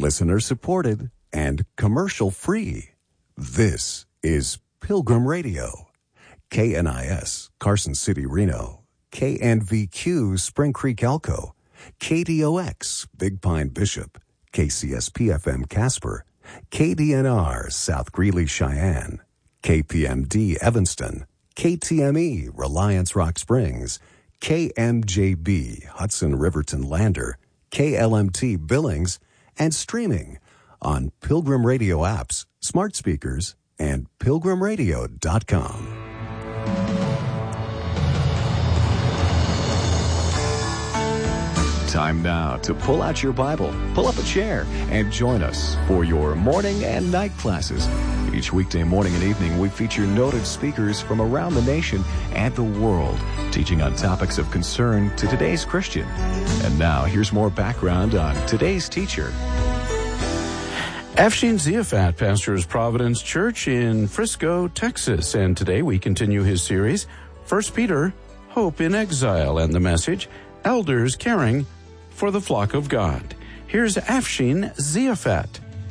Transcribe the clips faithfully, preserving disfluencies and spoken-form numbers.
listener supported, and commercial free. This is Pilgrim Radio. K N I S, Carson City, Reno. K N V Q, Spring Creek, Elko. K D O X, Big Pine, Bishop. K C S P F M, Casper. K D N R, South Greeley, Cheyenne. K P M D, Evanston. K T M E, Reliance, Rock Springs. K M J B, Hudson, Riverton, Lander. K L M T, Billings. And streaming on Pilgrim Radio apps, smart speakers, and pilgrim radio dot com. Time now to pull out your Bible, pull up a chair, and join us for your morning and night classes. Each weekday morning and evening, we feature noted speakers from around the nation and the world, teaching on topics of concern to today's Christian. And now, here's more background on today's teacher. Afshin Ziafat pastors Providence Church in Frisco, Texas, and today we continue his series, First Peter, Hope in Exile, and the message, Elders Caring for the Flock of God. Here's Afshin Ziafat.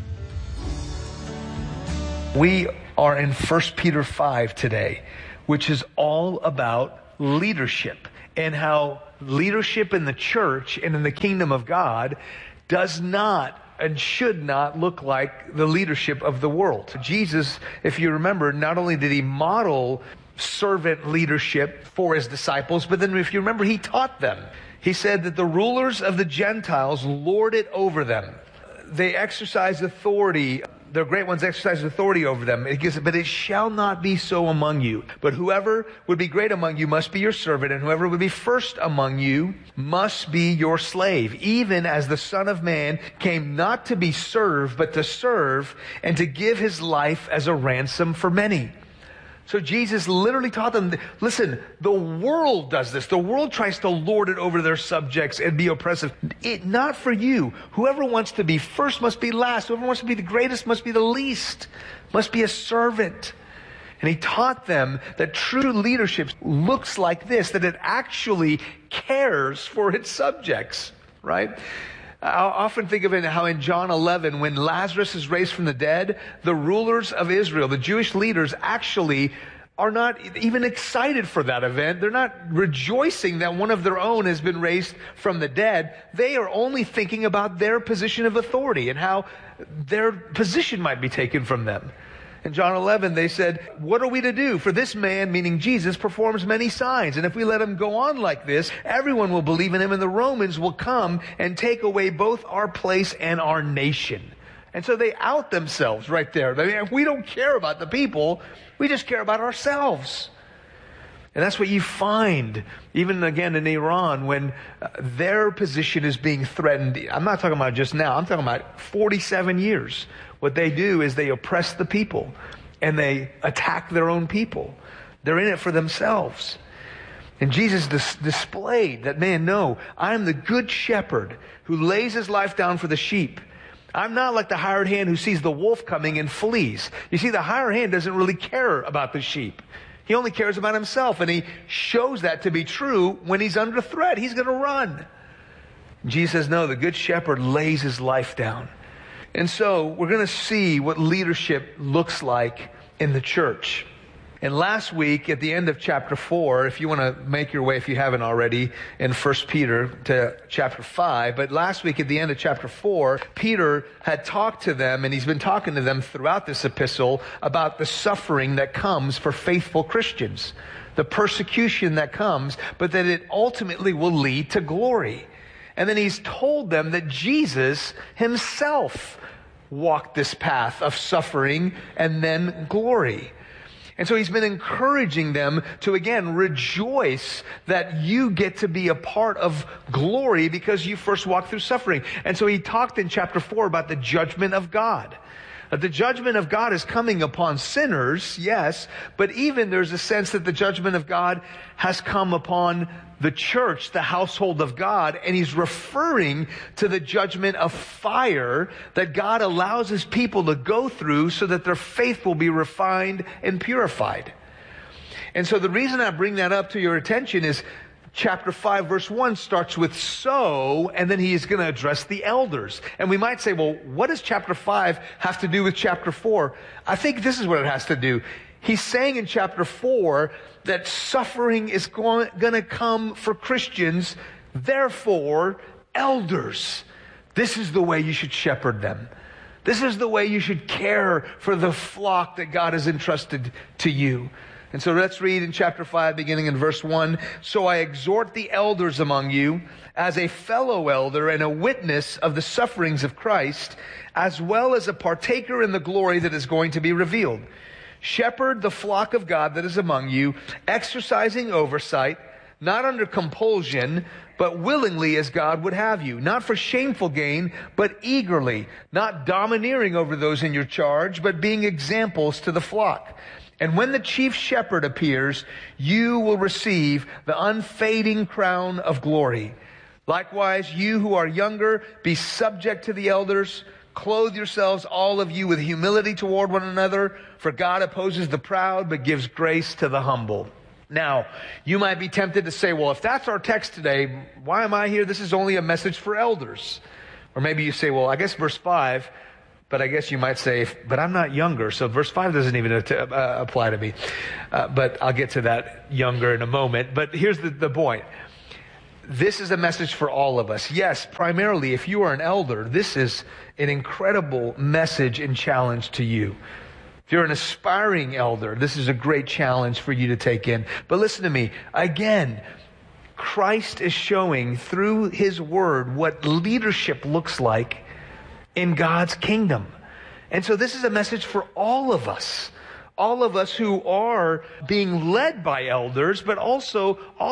We are in First Peter five today, which is all about leadership and how leadership in the church and in the kingdom of God does not and should not look like the leadership of the world. Jesus, if you remember, not only did he model servant leadership for his disciples, but then if you remember, he taught them. He said that the rulers of the Gentiles lord it over them. They exercise authority. Their great ones exercise authority over them. It gives, but it shall not be so among you. But whoever would be great among you must be your servant, and whoever would be first among you must be your slave, even as the Son of Man came not to be served, but to serve, and to give his life as a ransom for many. So Jesus literally taught them, listen, the world does this. The world tries to lord it over their subjects and be oppressive. It, not for you. Whoever wants to be first must be last. Whoever wants to be the greatest must be the least, must be a servant. And he taught them that true leadership looks like this, that it actually cares for its subjects, right? I often think of it how in John eleven, when Lazarus is raised from the dead, the rulers of Israel, the Jewish leaders, actually are not even excited for that event. They're not rejoicing that one of their own has been raised from the dead. They are only thinking about their position of authority and how their position might be taken from them. In John eleven, they said, what are we to do? For this man, meaning Jesus, performs many signs. And if we let him go on like this, everyone will believe in him, and the Romans will come and take away both our place and our nation. And so they out themselves right there. I mean, we don't care about the people. We just care about ourselves. And that's what you find, even again in Iran, when uh, their position is being threatened. I'm not talking about just now. I'm talking about forty-seven years. What they do is they oppress the people and they attack their own people. They're in it for themselves. And Jesus dis- displayed that, man, no, I'm the good shepherd who lays his life down for the sheep. I'm not like the hired hand who sees the wolf coming and flees. You see, the hired hand doesn't really care about the sheep. He only cares about himself, and he shows that to be true when he's under threat. He's going to run. Jesus says, no, the good shepherd lays his life down. And so we're going to see what leadership looks like in the church. And last week, at the end of chapter four, if you want to make your way, if you haven't already, in First Peter to chapter five, but last week at the end of chapter four, Peter had talked to them, and he's been talking to them throughout this epistle about the suffering that comes for faithful Christians, the persecution that comes, but that it ultimately will lead to glory. And then he's told them that Jesus himself walked this path of suffering and then glory. And so he's been encouraging them to, again, rejoice that you get to be a part of glory because you first walked through suffering. And so he talked in chapter four about the judgment of God. That the judgment of God is coming upon sinners, yes, but even there's a sense that the judgment of God has come upon the church, the household of God, and he's referring to the judgment of fire that God allows his people to go through so that their faith will be refined and purified. And so the reason I bring that up to your attention is chapter five, verse one starts with so, and then he is going to address the elders. And we might say, well, what does chapter five have to do with chapter four? I think this is what it has to do. He's saying in chapter four that suffering is going, going to come for Christians. Therefore, elders, this is the way you should shepherd them. This is the way you should care for the flock that God has entrusted to you. And so let's read in chapter five, beginning in verse one. So I exhort the elders among you as a fellow elder and a witness of the sufferings of Christ, as well as a partaker in the glory that is going to be revealed. Shepherd the flock of God that is among you, exercising oversight, not under compulsion, but willingly as God would have you, not for shameful gain, but eagerly, not domineering over those in your charge, but being examples to the flock. And when the chief shepherd appears, you will receive the unfading crown of glory. Likewise, you who are younger, be subject to the elders. Clothe yourselves, all of you, with humility toward one another, for God opposes the proud, but gives grace to the humble. Now, you might be tempted to say, well, if that's our text today, why am I here? This is only a message for elders. Or maybe you say, well, I guess verse five, but I guess you might say, but I'm not younger, so verse five doesn't even uh, apply to me. Uh, but I'll get to that younger in a moment. But here's the, the point. This is a message for all of us. Yes, primarily, if you are an elder, this is an incredible message and challenge to you. If you're an aspiring elder, this is a great challenge for you to take in. But listen to me. Again, Christ is showing through his word what leadership looks like in God's kingdom. And so this is a message for all of us. All of us who are being led by elders, but also all